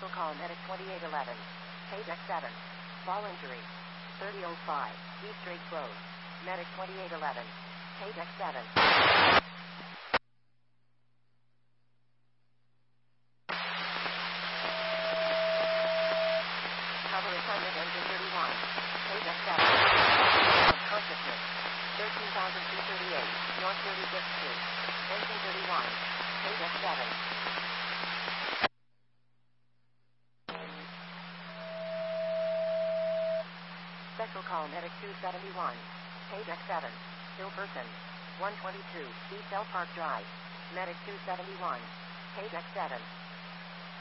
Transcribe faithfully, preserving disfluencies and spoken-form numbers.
Special call medic twenty-eight eleven. Page X seven. Fall injury. thirty oh five. East Street closed. Medic twenty-eight eleven. Page X seven. Cover assignment engine thirty-one. Page X seven. Consciousness. thirteen thousand two thirty-eight. North thirty-fifth Street. Engine thirty-one. Page X seven. Special call medic two seventy-one. Page X seven. Hill person. one twenty-two. East L Park Drive. Medic two seventy-one. Page X seven.